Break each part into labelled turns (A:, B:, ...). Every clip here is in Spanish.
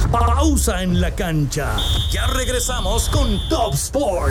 A: Pausa en la cancha. Ya regresamos con Top Sport.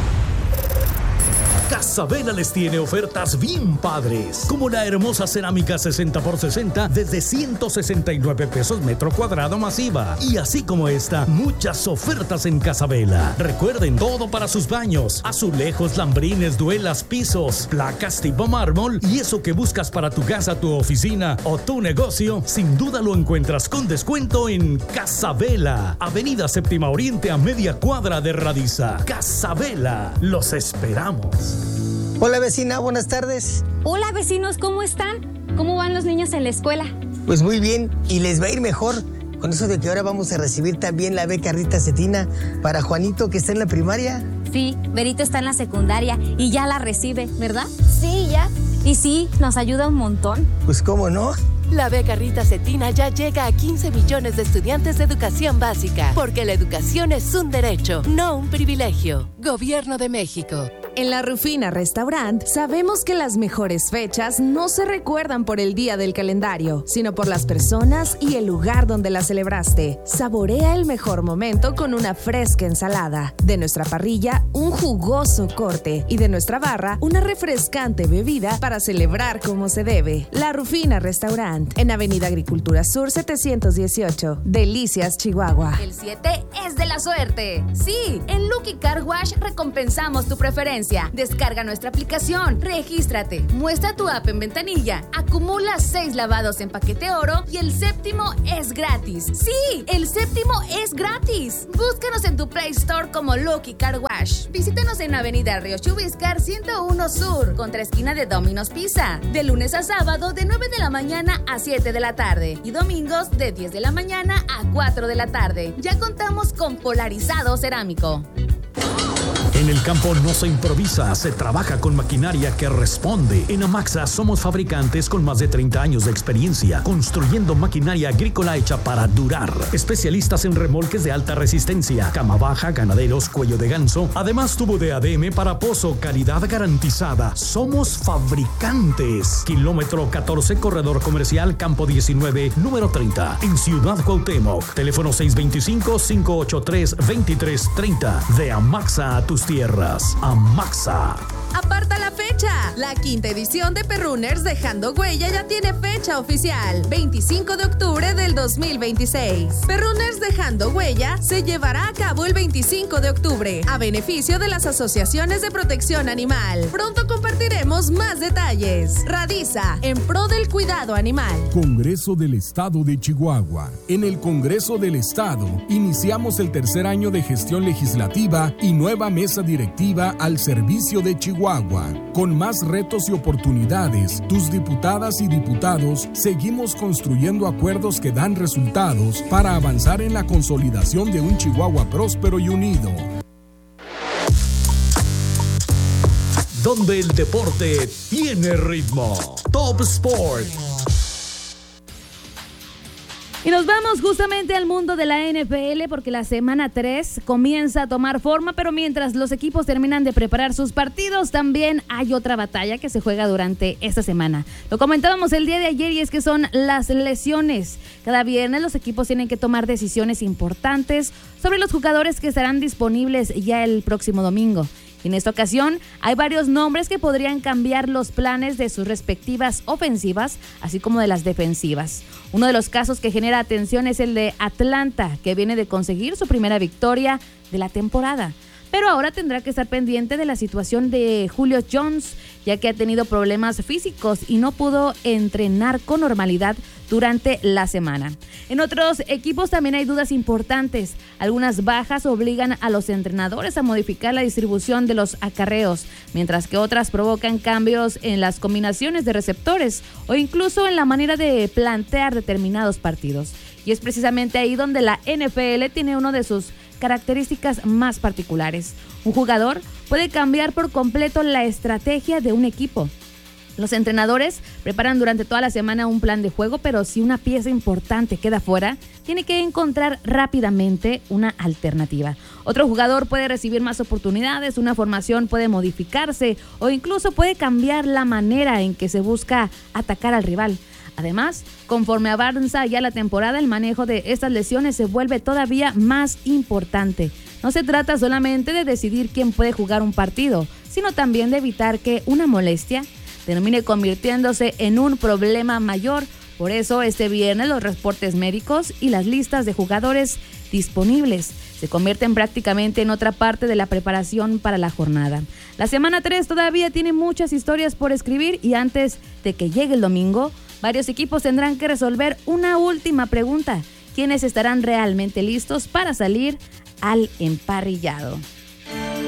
A: Casabela les tiene ofertas bien padres, como la hermosa cerámica 60x60 desde 169 pesos metro cuadrado masiva. Y así como esta, muchas ofertas en Casabela. Recuerden, todo para sus baños: azulejos, lambrines, duelas, pisos, placas tipo mármol. Y eso que buscas para tu casa, tu oficina o tu negocio, sin duda lo encuentras con descuento en Casabela, Avenida Séptima Oriente, a media cuadra de Radiza. Casabela, los esperamos.
B: Hola vecina, buenas tardes.
C: Hola vecinos, ¿cómo están? ¿Cómo van los niños en la escuela?
B: Pues muy bien, y les va a ir mejor con eso de que ahora vamos a recibir también la beca Rita Cetina para Juanito, que está en la primaria.
C: Sí, Berito está en la secundaria y ya la recibe, ¿verdad?
D: Sí, ya.
C: Y sí, nos ayuda un montón.
B: Pues cómo no.
E: La beca Rita Cetina ya llega a 15 millones de estudiantes de educación básica, porque la educación es un derecho, no un privilegio. Gobierno de México.
F: En La Rufina Restaurant sabemos que las mejores fechas no se recuerdan por el día del calendario, sino por las personas y el lugar donde las celebraste. Saborea el mejor momento con una fresca ensalada. De nuestra parrilla, un jugoso corte. Y de nuestra barra, una refrescante bebida para celebrar como se debe. La Rufina Restaurant, en Avenida Agricultura Sur 718, Delicias, Chihuahua.
G: El 7 es de la suerte. Sí, en Lucky Car Wash recompensamos tu preferencia. Descarga nuestra aplicación, regístrate, muestra tu app en ventanilla, acumula 6 lavados en paquete oro y el séptimo es gratis. ¡Sí! ¡El séptimo es gratis! Búscanos en tu Play Store como Lucky Car Wash. Visítanos en Avenida Río Chubiscar 101 Sur, contra esquina de Domino's Pizza. De lunes a sábado de 9 de la mañana a 7 de la tarde y domingos de 10 de la mañana a 4 de la tarde. Ya contamos con polarizado cerámico.
A: En el campo no se improvisa, se trabaja con maquinaria que responde. En Amaxa somos fabricantes con más de 30 años de experiencia, construyendo maquinaria agrícola hecha para durar. Especialistas en remolques de alta resistencia, cama baja, ganaderos, cuello de ganso. Además, tubo de ADM para pozo, calidad garantizada. Somos fabricantes. Kilómetro 14, corredor comercial, campo 19, número 30, en Ciudad Cuauhtémoc. Teléfono 625-583-2330. De Amaxa a tus tierras. Amaxa.
F: Aparta la fecha. La 5ª edición de Perrunners Dejando Huella ya tiene fecha oficial. 25 de octubre del 2026. Perrunners Dejando Huella se llevará a cabo el 25 de octubre a beneficio de las asociaciones de protección animal. Pronto compartiremos más detalles. Radiza, en pro del cuidado animal.
H: Congreso del Estado de Chihuahua. En el Congreso del Estado iniciamos el tercer año de gestión legislativa y nueva mesa directiva al servicio de Chihuahua. Con más retos y oportunidades, tus diputadas y diputados seguimos construyendo acuerdos que dan resultados para avanzar en la consolidación de un Chihuahua próspero y unido.
A: Donde el deporte tiene ritmo. Top Sport.
I: Y nos vamos justamente al mundo de la NFL porque la semana 3 comienza a tomar forma, pero mientras los equipos terminan de preparar sus partidos, también hay otra batalla que se juega durante esta semana. Lo comentábamos el día de ayer y es que son las lesiones. Cada viernes los equipos tienen que tomar decisiones importantes sobre los jugadores que estarán disponibles ya el próximo domingo. En esta ocasión hay varios nombres que podrían cambiar los planes de sus respectivas ofensivas, así como de las defensivas. Uno de los casos que genera atención es el de Atlanta, que viene de conseguir su primera victoria de la temporada. Pero ahora tendrá que estar pendiente de la situación de Julio Jones, ya que ha tenido problemas físicos y no pudo entrenar con normalidad durante la semana. En otros equipos también hay dudas importantes. Algunas bajas obligan a los entrenadores a modificar la distribución de los acarreos, mientras que otras provocan cambios en las combinaciones de receptores o incluso en la manera de plantear determinados partidos. Y es precisamente ahí donde la NFL tiene uno de sus características más particulares. Un jugador puede cambiar por completo la estrategia de un equipo. Los entrenadores preparan durante toda la semana un plan de juego, pero si una pieza importante queda fuera, tiene que encontrar rápidamente una alternativa. Otro jugador puede recibir más oportunidades, una formación puede modificarse o incluso puede cambiar la manera en que se busca atacar al rival. Además, conforme avanza ya la temporada, el manejo de estas lesiones se vuelve todavía más importante. No se trata solamente de decidir quién puede jugar un partido, sino también de evitar que una molestia termine convirtiéndose en un problema mayor. Por eso, este viernes los reportes médicos y las listas de jugadores disponibles se convierten prácticamente en otra parte de la preparación para la jornada. La semana 3 todavía tiene muchas historias por escribir y antes de que llegue el domingo, varios equipos tendrán que resolver una última pregunta: ¿quiénes estarán realmente listos para salir al emparrillado?